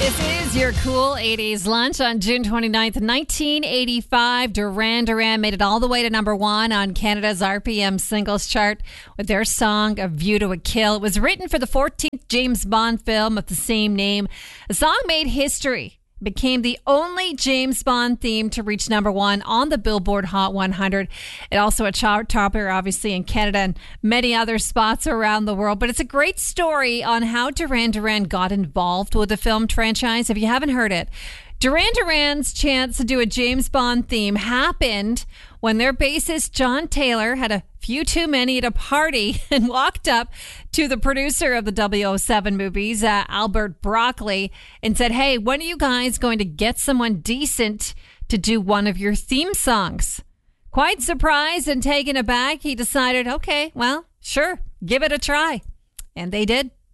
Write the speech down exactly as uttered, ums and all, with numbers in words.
This is your cool eighties lunch on June twenty-ninth, nineteen eighty-five. Duran Duran made it all the way to number one on Canada's R P M singles chart with their song A View to a Kill. It was written for the fourteenth James Bond film of the same name. The song made history. Became the only James Bond theme to reach number one on the Billboard Hot one hundred. It also a chart topper, obviously, in Canada and many other spots around the world. But it's a great story on how Duran Duran got involved with the film franchise. If you haven't heard it, Duran Duran's chance to do a James Bond theme happened when their bassist John Taylor had a few too many at a party and walked up to the producer of the double oh seven movies, uh, Albert Broccoli, and said, "Hey, when are you guys going to get someone decent to do one of your theme songs?" Quite surprised and taken aback, he decided, okay, well, sure, give it a try. And they did.